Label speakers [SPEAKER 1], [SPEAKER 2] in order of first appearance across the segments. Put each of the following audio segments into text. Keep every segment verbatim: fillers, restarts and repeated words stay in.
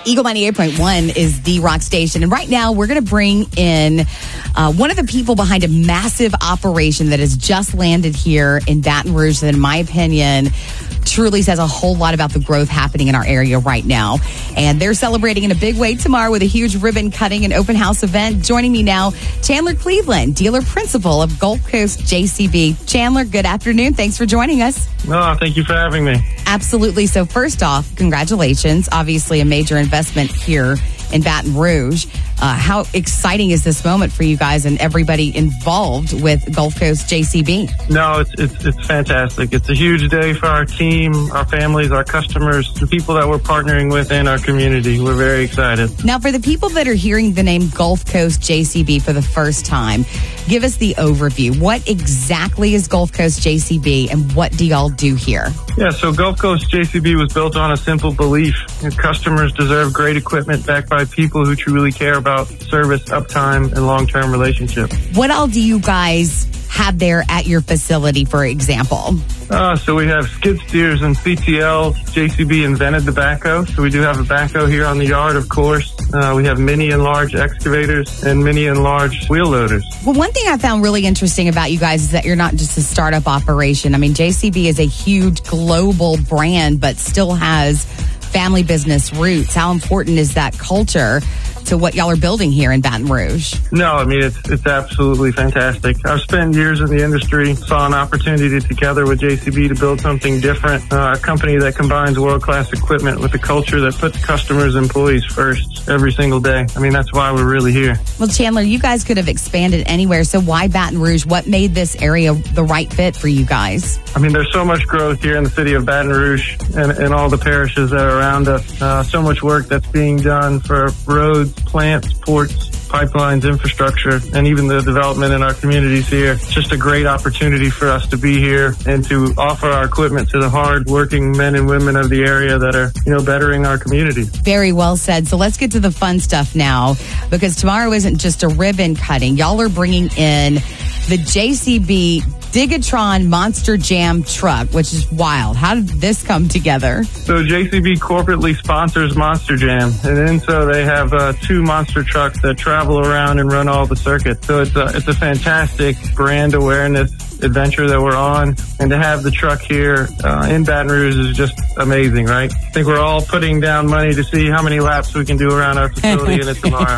[SPEAKER 1] Eagle ninety-eight point one is the rock station. And right now, we're going to bring in uh, one of the people behind a massive operation that has just landed here in Baton Rouge that, in my opinion, truly says a whole lot about the growth happening in our area right now. And they're celebrating in a big way tomorrow with a huge ribbon cutting and open house event. Joining me now, Chandler Cleveland, dealer principal of Gulf Coast J C B. Chandler, good afternoon. Thanks for joining us.
[SPEAKER 2] No, thank you for having me.
[SPEAKER 1] Absolutely. So first off, congratulations. Obviously a major investment here in Baton Rouge. Uh, how exciting is this moment for you guys and everybody involved with Gulf Coast J C B?
[SPEAKER 2] No, it's it's it's fantastic. It's a huge day for our team, our families, our customers, the people that we're partnering with in our community. We're very excited.
[SPEAKER 1] Now, for the people that are hearing the name Gulf Coast J C B for the first time, give us the overview. What exactly is Gulf Coast J C B and what do y'all do here?
[SPEAKER 2] Yeah, so Gulf Coast J C B was built on a simple belief that customers deserve great equipment backed by people who truly care about service, uptime, and long-term relationship.
[SPEAKER 1] What all do you guys have there at your facility, for example?
[SPEAKER 2] Uh, so we have skid steers and C T Ls. J C B invented the backhoe, so we do have a backhoe here on the yard, of course. Uh, we have mini and large excavators and mini and large wheel loaders.
[SPEAKER 1] Well, one thing I found really interesting about you guys is that you're not just a startup operation. I mean, J C B is a huge global brand, but still has family business roots. How important is that culture to what y'all are building here in Baton Rouge?
[SPEAKER 2] No, I mean, it's it's absolutely fantastic. I've spent years in the industry, saw an opportunity together with J C B to build something different, uh, a company that combines world-class equipment with a culture that puts customers and employees first every single day. I mean, that's why we're really here.
[SPEAKER 1] Well, Chandler, you guys could have expanded anywhere, so why Baton Rouge? What made this area the right fit for you guys?
[SPEAKER 2] I mean, there's so much growth here in the city of Baton Rouge and, and all the parishes that are around us. Uh, so much work that's being done for roads, plants, ports, pipelines, infrastructure, and even the development in our communities here. It's just a great opportunity for us to be here and to offer our equipment to the hard-working men and women of the area that are, you know, bettering our community.
[SPEAKER 1] Very well said. So let's get to the fun stuff now, because tomorrow isn't just a ribbon cutting. Y'all are bringing in the J C B Digatron Monster Jam truck, which is wild. How did this come together?
[SPEAKER 2] So J C B corporately sponsors Monster Jam, and then so they have uh, two monster trucks that travel around and run all the circuits. So it's a, it's a fantastic brand awareness adventure that we're on, and to have the truck here uh, in Baton Rouge is just amazing, right? I think we're all putting down money to see how many laps we can do around our facility in it tomorrow.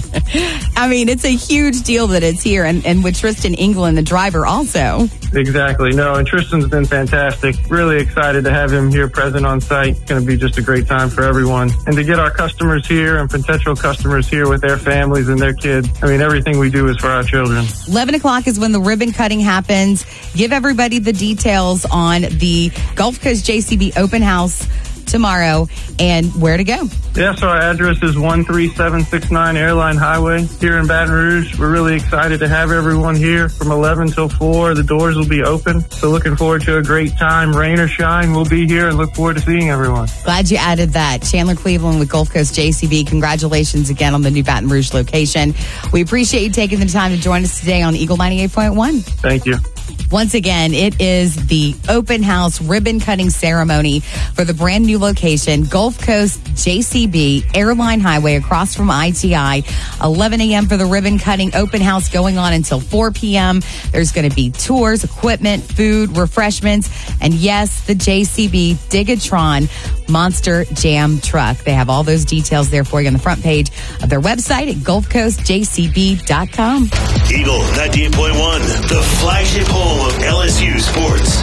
[SPEAKER 1] I mean, it's a huge deal that it's here, and, and with Tristan England, the driver, also.
[SPEAKER 2] Exactly. No, and Tristan's been fantastic. Really excited to have him here present on site. It's going to be just a great time for everyone. And to get our customers here and potential customers here with their families and their kids. I mean, everything we do is for our children.
[SPEAKER 1] eleven o'clock is when the ribbon cutting happens. Give everybody the details on the Gulf Coast J C B open house tomorrow and where to go.
[SPEAKER 2] Yes, our address is one three seven six nine Airline Highway here in Baton Rouge. We're really excited to have everyone here from eleven till four. The doors will be open. So looking forward to a great time. Rain or shine, we'll be here and look forward to seeing everyone.
[SPEAKER 1] Glad you added that. Chandler Cleveland with Gulf Coast J C B. Congratulations again on the new Baton Rouge location. We appreciate you taking the time to join us today on Eagle ninety-eight point one.
[SPEAKER 2] Thank you.
[SPEAKER 1] Once again, it is the open house ribbon cutting ceremony for the brand new location, Gulf Coast J C B, Airline Highway across from I T I. eleven a.m. for the ribbon cutting open house going on until four p.m. There's going to be tours, equipment, food, refreshments, and yes, the J C B Digatron Monster Jam truck. They have all those details there for you on the front page of their website at gulf coast j c b dot com.
[SPEAKER 3] Eagle ninety-eight point one, the flagship home of L S U sports.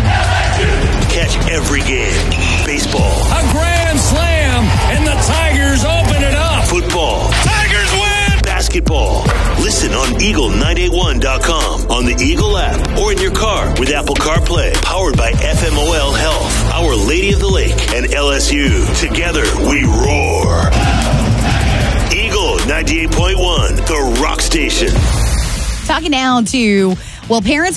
[SPEAKER 3] Catch every game. Baseball.
[SPEAKER 4] A grand slam, and the Tigers open it up.
[SPEAKER 3] Football.
[SPEAKER 4] Tigers win!
[SPEAKER 3] Basketball. Listen on eagle nine eight one dot com, on the Eagle app, or in your car with Apple CarPlay. Powered by F M O L Health, Our Lady of the Lake, and L S U. Together we roar. Eagle ninety-eight point one, the rock station.
[SPEAKER 1] Talking now to, well, parents